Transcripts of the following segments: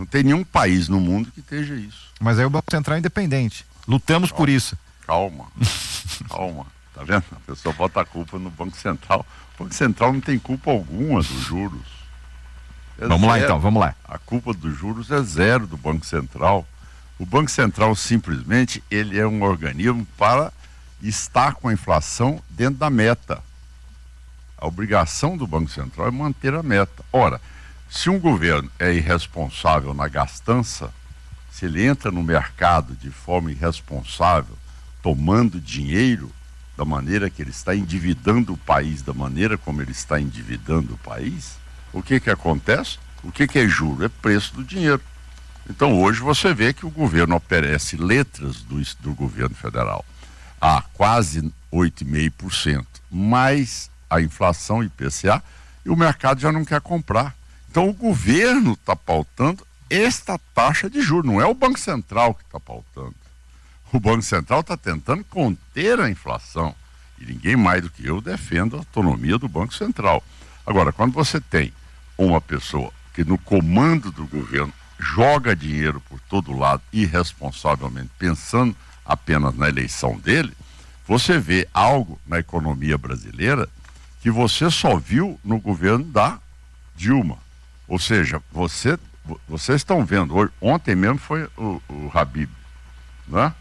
Não tem nenhum país no mundo que esteja isso. Mas aí o Banco Central é independente. Lutamos por isso. Calma. Tá vendo? A pessoa bota a culpa no Banco Central. O Banco Central não tem culpa alguma dos juros. Vamos lá então, vamos lá. A culpa dos juros é zero do Banco Central. O Banco Central simplesmente, ele é um organismo para estar com a inflação dentro da meta. A obrigação do Banco Central é manter a meta. Ora, se um governo é irresponsável na gastança, se ele entra no mercado de forma irresponsável, tomando dinheiro da maneira que ele está endividando o país, da maneira como ele está endividando o país, o que acontece? O que é juro? É preço do dinheiro. Então hoje você vê que o governo oferece letras do governo federal a quase 8,5%, mais a inflação IPCA, e o mercado já não quer comprar. Então o governo está pautando esta taxa de juros, não é o Banco Central que está pautando. O Banco Central está tentando conter a inflação, e ninguém mais do que eu defendo a autonomia do Banco Central. Agora, quando você tem uma pessoa que no comando do governo joga dinheiro por todo lado irresponsavelmente, pensando apenas na eleição dele, você vê algo na economia brasileira que você só viu no governo da Dilma. Ou seja, vocês estão vendo, ontem mesmo foi o Habib, né?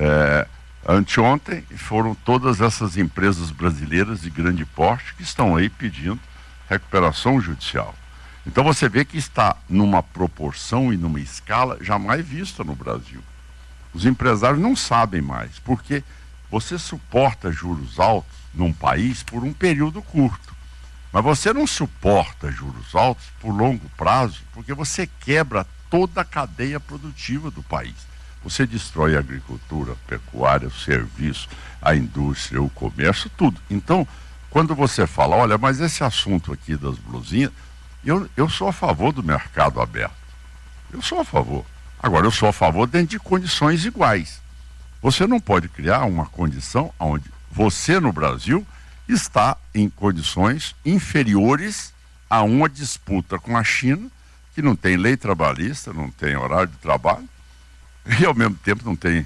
Anteontem foram todas essas empresas brasileiras de grande porte que estão aí pedindo recuperação judicial. Então você vê que está numa proporção e numa escala jamais vista no Brasil. Os empresários não sabem mais, porque você suporta juros altos num país por um período curto, mas você não suporta juros altos por longo prazo, porque você quebra toda a cadeia produtiva do país. Você destrói a agricultura, a pecuária, o serviço, a indústria, o comércio, tudo. Então, quando você fala, olha, mas esse assunto aqui das blusinhas, eu sou a favor do mercado aberto. Eu sou a favor. Agora, eu sou a favor dentro de condições iguais. Você não pode criar uma condição onde você, no Brasil, está em condições inferiores a uma disputa com a China, que não tem lei trabalhista, não tem horário de trabalho, e ao mesmo tempo não tem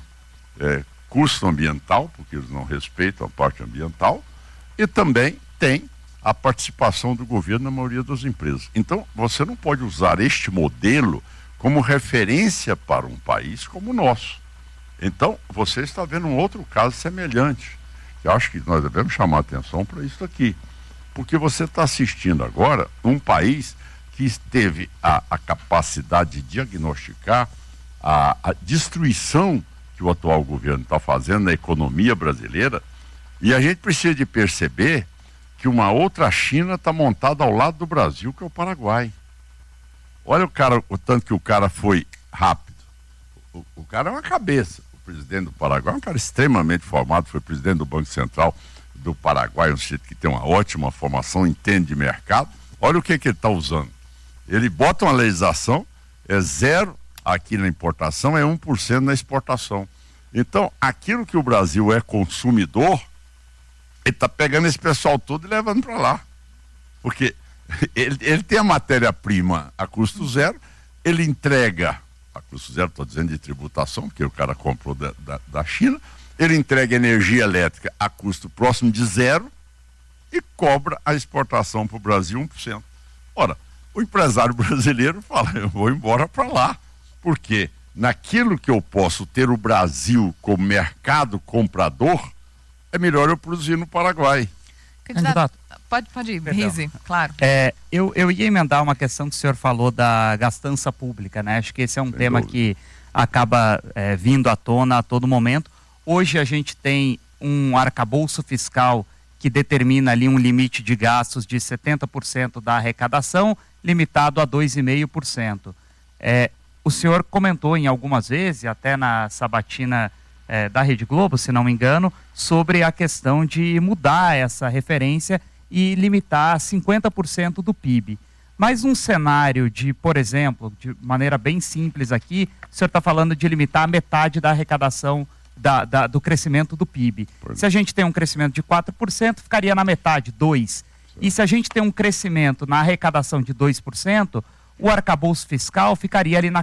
custo ambiental, porque eles não respeitam a parte ambiental, e também tem a participação do governo na maioria das empresas. Então, você não pode usar este modelo como referência para um país como o nosso. Então, você está vendo um outro caso semelhante. Eu acho que nós devemos chamar a atenção para isso aqui. Porque você está assistindo agora um país que teve a capacidade de diagnosticar a destruição que o atual governo está fazendo na economia brasileira, e a gente precisa de perceber que uma outra China está montada ao lado do Brasil, que é o Paraguai. Olha o tanto que o cara foi rápido. O cara é uma cabeça. O presidente do Paraguai é um cara extremamente formado, foi presidente do Banco Central do Paraguai, um sujeito que tem uma ótima formação, entende de mercado. Olha o que ele está usando. Ele bota uma legislação, é zero aqui na importação, é 1% na exportação. Então, aquilo que o Brasil é consumidor, ele está pegando esse pessoal todo e levando para lá. Porque ele tem a matéria-prima a custo zero, ele entrega, a custo zero, estou dizendo de tributação, porque o cara comprou da China, ele entrega energia elétrica a custo próximo de zero e cobra a exportação para o Brasil 1%. Ora, o empresário brasileiro fala, eu vou embora para lá, porque naquilo que eu posso ter o Brasil como mercado comprador, é melhor eu produzir no Paraguai. Candidato, pode ir, Rizzi, claro. Eu ia emendar uma questão que o senhor falou da gastança pública, né? Acho que esse é um tema que acaba vindo à tona a todo momento. Hoje a gente tem um arcabouço fiscal que determina ali um limite de gastos de 70% da arrecadação, limitado a 2,5%. O senhor comentou em algumas vezes, até na sabatina da Rede Globo, se não me engano, sobre a questão de mudar essa referência e limitar a 50% do PIB. Mas um cenário de, por exemplo, de maneira bem simples aqui, o senhor está falando de limitar a metade da arrecadação do crescimento do PIB. Se a gente tem um crescimento de 4%, ficaria na metade, 2%. E se a gente tem um crescimento na arrecadação de 2%, o arcabouço fiscal ficaria ali na